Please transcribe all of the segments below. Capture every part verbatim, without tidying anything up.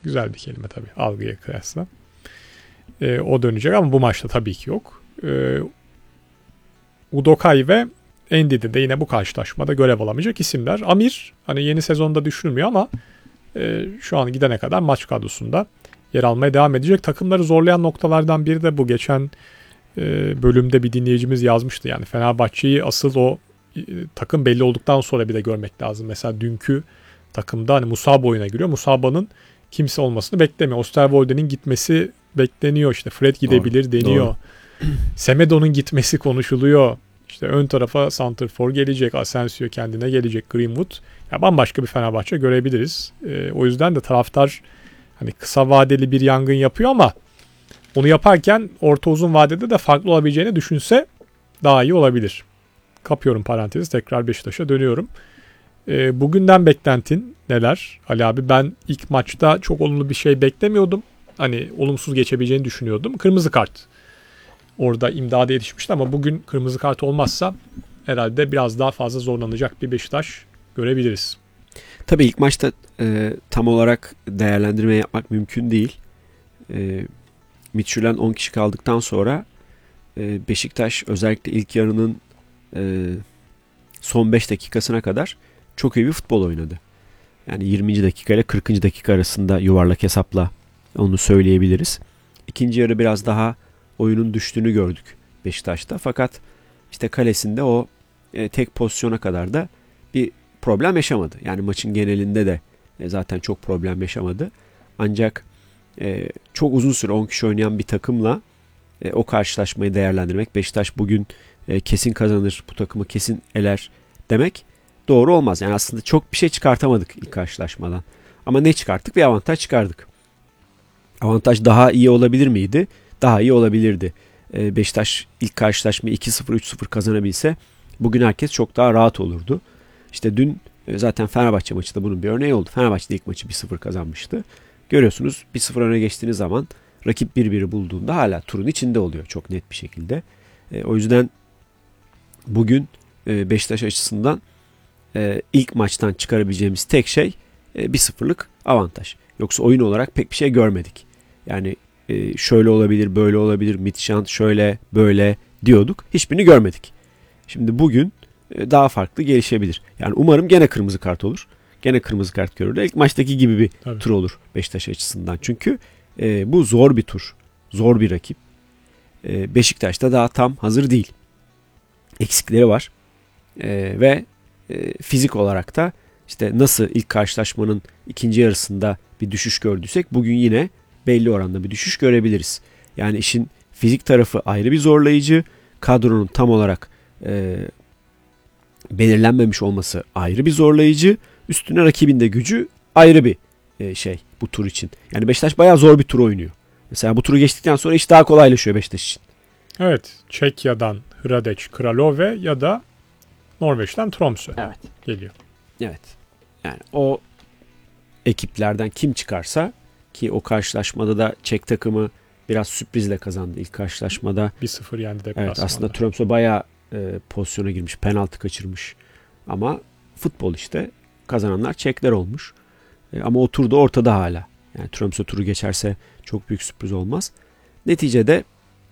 Güzel bir kelime tabii algıya kıyasla. E, o dönecek ama bu maçta tabii ki yok. E, Udokai ve Ndidi de yine bu karşılaşmada görev alamayacak isimler. Amir hani yeni sezonda düşünülmüyor ama e, şu an gidene kadar maç kadrosunda yer almaya devam edecek. Takımları zorlayan noktalardan biri de bu. Geçen e, bölümde bir dinleyicimiz yazmıştı. Yani Fenerbahçe'yi asıl o e, takım belli olduktan sonra bir de görmek lazım. Mesela dünkü takımda hani Musaba oyuna giriyor. Musaba'nın kimse olmasını beklemiyor. Osterwolde'nin gitmesi bekleniyor. İşte Fred gidebilir doğru, deniyor. Doğru. Semedo'nun gitmesi konuşuluyor. İşte ön tarafa santrfor gelecek. Asensio kendine gelecek. Greenwood. Ya bambaşka bir Fenerbahçe görebiliriz. E, o yüzden de taraftar hani kısa vadeli bir yangın yapıyor ama onu yaparken orta uzun vadede de farklı olabileceğini düşünse daha iyi olabilir. Kapıyorum parantezi. Tekrar Beşiktaş'a dönüyorum. E, bugünden beklentin neler Ali abi? Ben ilk maçta çok olumlu bir şey beklemiyordum. Hani olumsuz geçebileceğini düşünüyordum. Kırmızı kart orada imdada yetişmişti ama bugün kırmızı kart olmazsa herhalde biraz daha fazla zorlanacak bir Beşiktaş görebiliriz. Tabii ilk maçta e, tam olarak değerlendirme yapmak mümkün değil. E, Midtjylland on kişi kaldıktan sonra e, Beşiktaş özellikle ilk yarının e, son beş dakikasına kadar çok iyi bir futbol oynadı. Yani yirminci dakika ile kırkıncı dakika arasında yuvarlak hesapla onu söyleyebiliriz. İkinci yarı biraz daha oyunun düştüğünü gördük Beşiktaş'ta. Fakat işte kalesinde o e, tek pozisyona kadar da bir problem yaşamadı. Yani maçın genelinde de e, zaten çok problem yaşamadı. Ancak e, çok uzun süre on kişi oynayan bir takımla e, o karşılaşmayı değerlendirmek, Beşiktaş bugün e, kesin kazanır, bu takımı kesin eler demek doğru olmaz. Yani aslında çok bir şey çıkartamadık ilk karşılaşmadan. Ama ne çıkarttık? Bir avantaj çıkardık. Avantaj daha iyi olabilir miydi? Daha iyi olabilirdi. E, Beşiktaş ilk karşılaşmayı iki sıfır üç sıfır kazanabilse bugün herkes çok daha rahat olurdu. İşte dün zaten Fenerbahçe maçı da bunun bir örneği oldu. Fenerbahçe de ilk maçı bir sıfır kazanmıştı. Görüyorsunuz bir sıfır öne geçtiğiniz zaman rakip bir biri bulduğunda hala turun içinde oluyor çok net bir şekilde. E, o yüzden bugün e, Beşiktaş açısından e, ilk maçtan çıkarabileceğimiz tek şey e, bir sıfırlık avantaj. Yoksa oyun olarak pek bir şey görmedik. Yani e, şöyle olabilir, böyle olabilir, Midtjylland şöyle, böyle diyorduk. Hiçbirini görmedik. Şimdi bugün daha farklı gelişebilir. Yani umarım gene kırmızı kart olur. Gene kırmızı kart görürler. İlk maçtaki gibi bir Tabii. tur olur Beşiktaş açısından. Çünkü e, bu zor bir tur. Zor bir rakip. E, Beşiktaş da daha tam hazır değil. Eksikleri var. E, ve e, fizik olarak da işte nasıl ilk karşılaşmanın ikinci yarısında bir düşüş gördüysek bugün yine belli oranda bir düşüş görebiliriz. Yani işin fizik tarafı ayrı bir zorlayıcı. Kadronun tam olarak e, belirlenmemiş olması ayrı bir zorlayıcı. Üstüne rakibin de gücü ayrı bir e, şey bu tur için. Yani Beşiktaş bayağı zor bir tur oynuyor. Mesela bu turu geçtikten sonra iş daha kolaylaşıyor Beşiktaş için. Evet. Çekya'dan Hradec Kralove ya da Norveç'ten Tromsø evet. geliyor. Evet. Yani o ekiplerden kim çıkarsa ki o karşılaşmada da Çek takımı biraz sürprizle kazandı ilk karşılaşmada. bir sıfır yendi deplasmanda. Evet, aslında Tromsø bayağı e, pozisyona girmiş. Penaltı kaçırmış. Ama futbol işte. Kazananlar Çekler olmuş. E, ama o turda ortada hala. Yani Tromsø turu geçerse çok büyük sürpriz olmaz. Neticede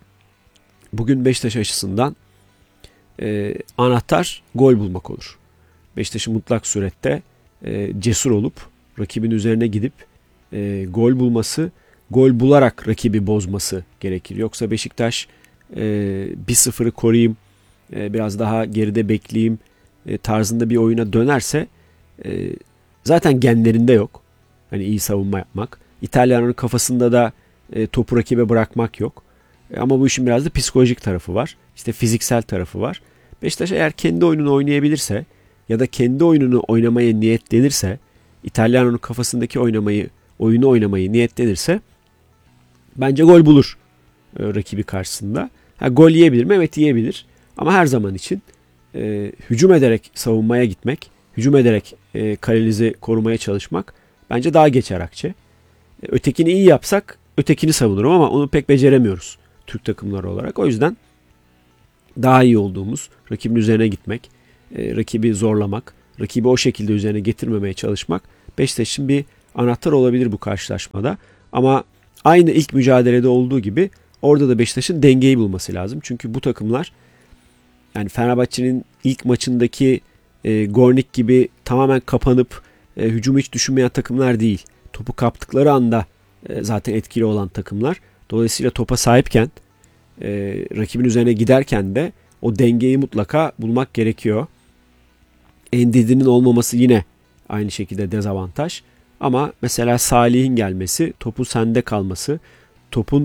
bugün Beşiktaş açısından e, anahtar gol bulmak olur. Beşiktaş'ın mutlak surette e, cesur olup rakibin üzerine gidip e, gol bulması, gol bularak rakibi bozması gerekir. Yoksa Beşiktaş e, bir sıfırı koruyayım, e, biraz daha geride bekleyeyim e, tarzında bir oyuna dönerse e, zaten genlerinde yok. Hani iyi savunma yapmak. İtalyanların kafasında da e, topu rakibe bırakmak yok. E, ama bu işin biraz da psikolojik tarafı var. İşte fiziksel tarafı var. Beşiktaş eğer kendi oyununu oynayabilirse ya da kendi oyununu oynamaya niyetlenirse, İtalyanların kafasındaki oynamayı, oyunu oynamayı niyetlenirse bence gol bulur e, rakibi karşısında. Ha, gol yiyebilir mi? Evet, yiyebilir. Ama her zaman için e, hücum ederek savunmaya gitmek, hücum ederek e, kalenizi korumaya çalışmak bence daha geçer akçe. E, ötekini iyi yapsak ötekini savunurum ama onu pek beceremiyoruz Türk takımları olarak. O yüzden daha iyi olduğumuz rakibin üzerine gitmek, e, rakibi zorlamak, rakibi o şekilde üzerine getirmemeye çalışmak Beşiktaş'ın bir anahtar olabilir bu karşılaşmada. Ama aynı ilk mücadelede olduğu gibi orada da Beşiktaş'ın dengeyi bulması lazım. Çünkü bu takımlar, yani Fenerbahçe'nin ilk maçındaki e, Gornik gibi tamamen kapanıp e, hücumu hiç düşünmeyen takımlar değil. Topu kaptıkları anda e, zaten etkili olan takımlar. Dolayısıyla topa sahipken, e, rakibin üzerine giderken de o dengeyi mutlaka bulmak gerekiyor. Endidi'nin olmaması yine aynı şekilde dezavantaj. Ama mesela Salih'in gelmesi, topun sende kalması, topun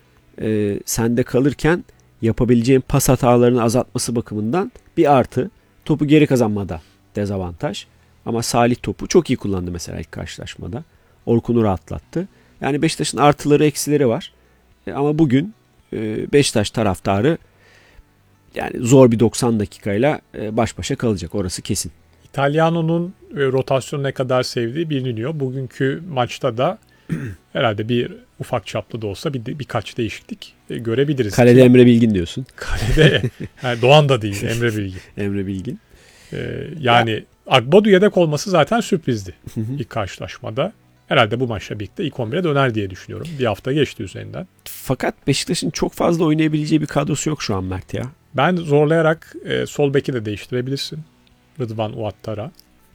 e, sende kalırken yapabileceğin pas hatalarını azaltması bakımından bir artı. Topu geri kazanmada dezavantaj. Ama Salih topu çok iyi kullandı mesela ilk karşılaşmada. Orkun'u rahatlattı. Yani Beşiktaş'ın artıları eksileri var. E, ama bugün e, Beşiktaş taraftarı yani zor bir doksan dakikayla e, baş başa kalacak. Orası kesin. İtalyano'nun e, rotasyonu ne kadar sevdiği biliniyor. Bugünkü maçta da herhalde bir ufak çaplı da olsa bir, birkaç değişiklik e, görebiliriz. Kalede Emre Bilgin diyorsun. Kalede yani Doğan da değil, Emre Bilgin. Emre Bilgin. E, yani ya. Agbodu yedek olması zaten sürprizdi ilk karşılaşmada. Herhalde bu maçla birlikte ilk on bire döner diye düşünüyorum. Bir hafta geçti üzerinden. Fakat Beşiktaş'ın çok fazla oynayabileceği bir kadrosu yok şu an Mert ya. Ben zorlayarak e, sol beki de değiştirebilirsin. Rıdvan Uattar'a.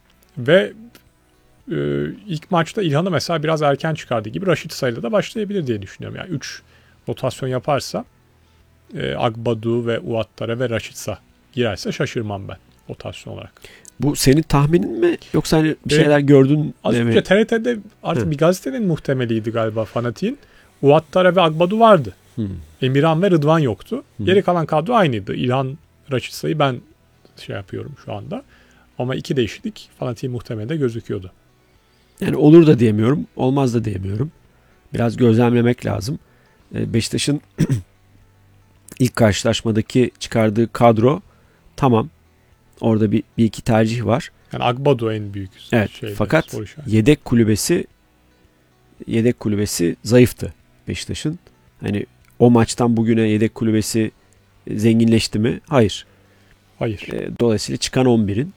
Ve e, ilk maçta İlhan'ı mesela biraz erken çıkardığı gibi Raşit Say'la da başlayabilir diye düşünüyorum. Yani üç rotasyon yaparsa e, Agbadu ve Uattar'a ve Raşitsa girerse şaşırmam ben rotasyon olarak. Bu senin tahminin mi yoksa hani bir şeyler evet, gördün az mi? önce T R T'de artık Hı. bir gazetenin muhtemeliydi galiba Fanatik'in. Uattar'a ve Agbadu vardı. Hı. Emirhan ve Rıdvan yoktu. Hı. Geri kalan kadro aynıydı. İlhan, Raşitsa'yı ben şey yapıyorum şu anda. Ama iki değişiklik Fanatik'in muhtemelde gözüküyordu. Yani olur da diyemiyorum, olmaz da diyemiyorum. Biraz gözlemlemek lazım. Beşiktaş'ın ilk karşılaşmadaki çıkardığı kadro tamam. Orada bir, bir iki tercih var. Yani Agbadu en büyük evet, şeyde. Fakat yedek kulübesi yedek kulübesi zayıftı Beşiktaş'ın. Hani o maçtan bugüne yedek kulübesi zenginleşti mi? Hayır. Hayır. Dolayısıyla çıkan on birin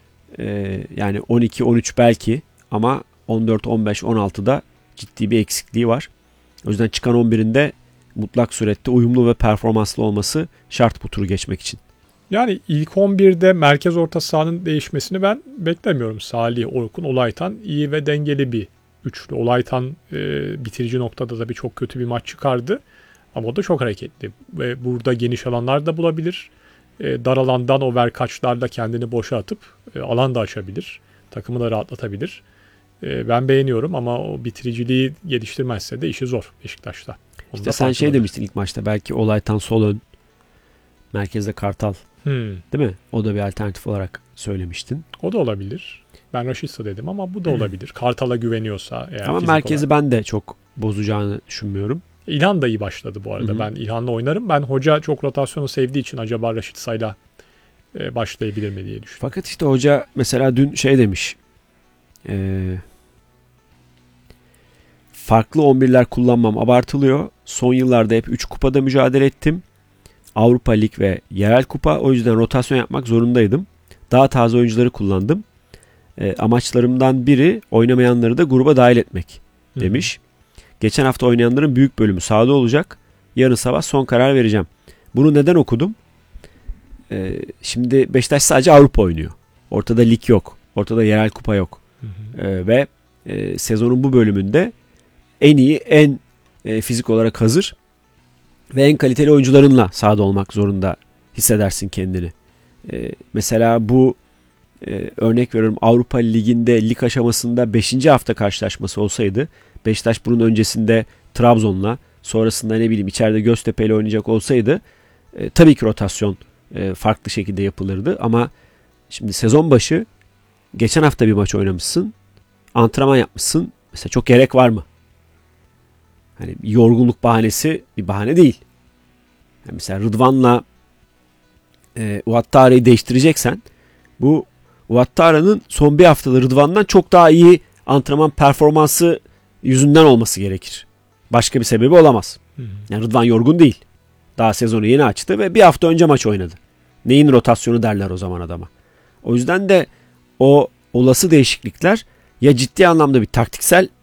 yani on iki on üç belki ama on dört on beş on altıda ciddi bir eksikliği var. O yüzden çıkan on birin de mutlak surette uyumlu ve performanslı olması şart bu turu geçmek için. Yani ilk on birde merkez orta sahanın değişmesini ben beklemiyorum. Salih, Orkun, Olaytan iyi ve dengeli bir üçlü. Olaytan e, bitirici noktada da bir çok kötü bir maç çıkardı. Ama o da çok hareketli. Ve burada geniş alanlar da bulabilir. E, dar alandan o verkaçlarla kendini boşa atıp e, alan da açabilir. Takımı da rahatlatabilir. E, ben beğeniyorum ama o bitiriciliği geliştirmezse de işi zor Beşiktaş'ta. Onu işte sen şey demiştin ilk maçta, belki Olaytan sol ön, merkezde Kartal. Hmm. Değil mi? O da bir alternatif olarak söylemiştin. O da olabilir. Ben Raşitsa dedim ama bu da olabilir. Kartal'a güveniyorsa. Eğer ama merkezi olarak ben de çok bozacağını düşünmüyorum. İlhan da iyi başladı bu arada. Hı-hı. Ben İlhan'la oynarım. Ben hoca çok rotasyonu sevdiği için acaba Raşitsa'yla e, başlayabilir mi diye düşünüyorum. Fakat işte hoca mesela dün şey demiş. E, farklı on birler kullanmam abartılıyor. Son yıllarda hep üç kupada mücadele ettim. Avrupa Lig ve yerel kupa. O yüzden rotasyon yapmak zorundaydım. Daha taze oyuncuları kullandım. E, amaçlarımdan biri oynamayanları da gruba dahil etmek demiş. Hı. Geçen hafta oynayanların büyük bölümü sahada olacak. Yarın sabah son karar vereceğim. Bunu neden okudum? E, şimdi Beşiktaş sadece Avrupa oynuyor. Ortada lig yok. Ortada yerel kupa yok. Hı hı. E, ve e, sezonun bu bölümünde en iyi, en e, fizik olarak hazır ve en kaliteli oyuncularınla sahada olmak zorunda hissedersin kendini. Ee, mesela bu e, örnek veriyorum, Avrupa Ligi'nde lig aşamasında beşinci hafta karşılaşması olsaydı, Beşiktaş bunun öncesinde Trabzon'la, sonrasında ne bileyim içeride Göztepe ile oynayacak olsaydı e, tabii ki rotasyon e, farklı şekilde yapılırdı. Ama şimdi sezon başı geçen hafta bir maç oynamışsın, antrenman yapmışsın. Mesela çok gerek var mı? Hani yorgunluk bahanesi bir bahane değil. Yani mesela Rıdvan'la e, Uattara'yı değiştireceksen, bu Uattara'nın son bir haftada Rıdvan'dan çok daha iyi antrenman performansı yüzünden olması gerekir. Başka bir sebebi olamaz. Hı hı. Yani Rıdvan yorgun değil. Daha sezonu yeni açtı ve bir hafta önce maç oynadı. Neyin rotasyonu derler o zaman adama. O yüzden de o olası değişiklikler ya ciddi anlamda bir taktiksel